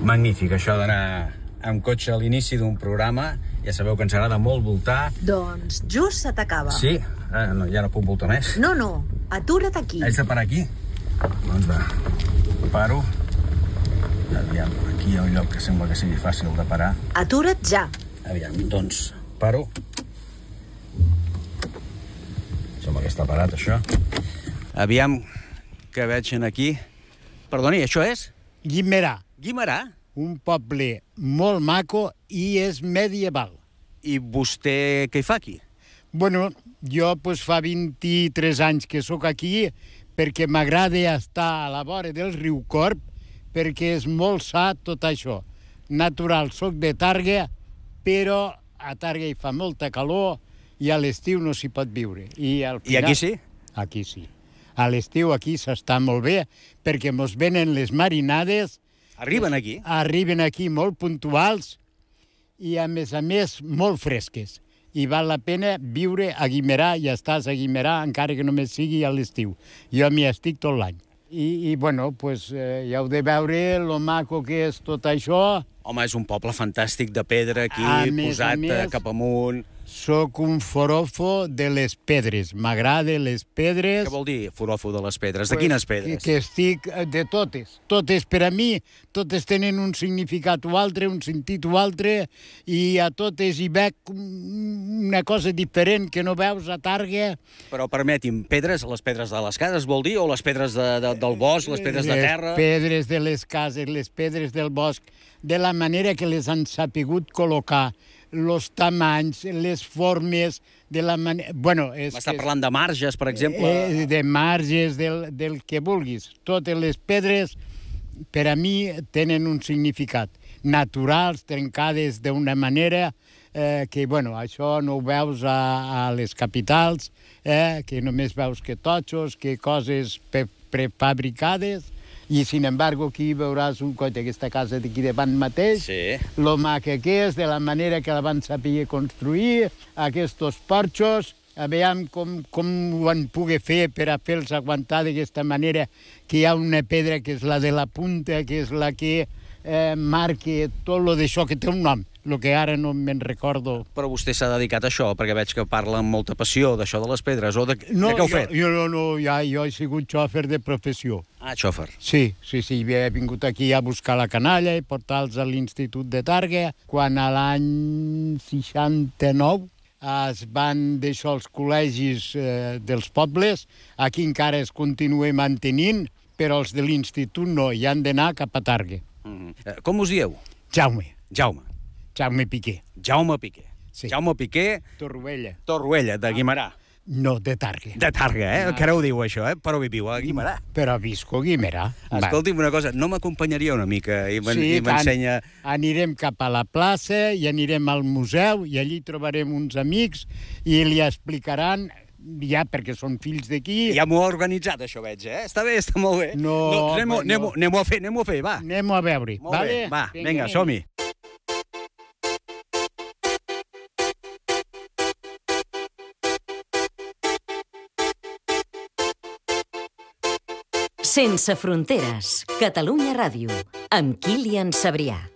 Magnífic, això d'anar amb cotxe a l'inici d'un programa. Ja sabeu que ens agrada molt voltar. Doncs just se t'acaba. Sí? No, ja no puc voltar més. No, atura't aquí. Haig de parar aquí? Doncs va, paro. Aviam, aquí hi ha un lloc que sembla que sigui fàcil de parar. Atura't ja. Aviam, doncs, paro. Sembla que està parat, això. Aviam, que veig aquí. Perdoni, això és? Guimerà. Guimerà? Un poble molt maco i és medieval. I vostè què hi fa aquí? Bueno, jo fa 23 anys que sóc aquí perquè m'agrada estar a la vora del riu Corb, perquè és molt sa tot això. Natural, sóc de Tàrrega, però a Tàrrega hi fa molta calor i a l'estiu no s'hi pot viure. I aquí sí? Aquí sí. A l'estiu aquí s'està molt bé perquè mos venen les marinades. Arriben aquí? Arriben aquí molt puntuals i, a més, molt fresques. I val la pena viure a Guimerà i estàs a Guimerà encara que només sigui a l'estiu. Jo m'hi estic tot l'any. Ja heu de veure lo maco que és tot això. Home, és un poble fantàstic de pedra aquí, posat cap amunt. Soc un forofo de les pedres. M'agrada les pedres. Què vol dir, forofo de les pedres? De quines pedres? Que estic de totes. Totes, per a mi, totes tenen un significat o altre, un sentit o altre, i a totes hi veig una cosa diferent que no veus a Tàrrega. Però permeti'm, pedres, les pedres de les cases vol dir, o les pedres del bosc, les pedres de terra? Les pedres de les cases, les pedres del bosc, de la manera que les han sapigut col·locar, els tamanys, les formes, de la manera... M'està parlant de marges, per exemple? De marges, del que vulguis. Totes les pedres, per a mi, tenen un significat. Naturals, trencades d'una manera que, això no ho veus a les capitals, que només veus que totxos, que coses prefabricades. I, sin embargo, aquí veuràs un cotxe, aquesta casa d'aquí davant mateix, lo maca que és, de la manera que la van saber construir, aquests porxos, aviam com ho van poder fer per a fer-los aguantar d'aquesta manera, que hi ha una pedra que és la de la punta, que és la que marca tot lo d'això, que té un nom, el que ara no me'n recordo. Però vostè s'ha dedicat a això, perquè veig que parla amb molta passió d'això de les pedres, o de què heu fet? Jo he sigut xòfer de professió. Ah, xòfer. Sí, he vingut aquí a buscar la canalla i portar-los a l'Institut de Tàrrega, quan a l'any 69 es van deixar els col·legis dels pobles, aquí encara es continua mantenint, però els de l'Institut no, hi han d'anar cap a Tàrrega. Com us dieu? Jaume. Jaume Piqué. Jaume Piqué. Sí. Jaume Piqué. Torroella, de Guimerà. No, de Tàrrega. De Tàrrega, encara ho diu això, però viu a Guimerà. Però visco a Guimerà. Escolti'm una cosa, no m'acompanyaria una mica i m'ensenya... Anirem cap a la plaça i anirem al museu i allí trobarem uns amics i li explicaran, ja perquè són fills d'aquí... Ja m'ho ha organitzat, això veig, Està bé, està molt bé. Anem-ho a fer, va. Anem-ho a veure. Molt bé, va, vinga, som-hi. Sense fronteres, Catalunya Ràdio, amb Kilian Sabrià.